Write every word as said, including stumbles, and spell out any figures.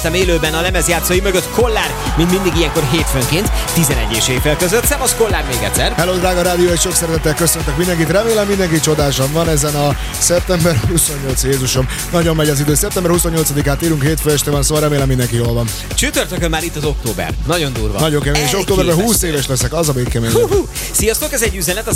érkeztem élőben a lemezjátszói mögött, Kollár, mint mindig ilyenkor hétfőnként, tizenegy és éj fél között. Szevasz Kollár még egyszer! Hello, drága rádió, és sok szeretettel köszöntök mindenkit. Remélem mindenki csodásan van ezen a szeptember huszonnyolc, Jézusom. Nagyon megy az idő. szeptember huszonnyolcadikát írunk, hétfő este van, szóval remélem mindenki jól van. Csütörtökön már itt az október. Nagyon durva. Nagyon kemény, és októberben húsz éves leszek, az a még kemény. Sziasztok, ez egy üzenet.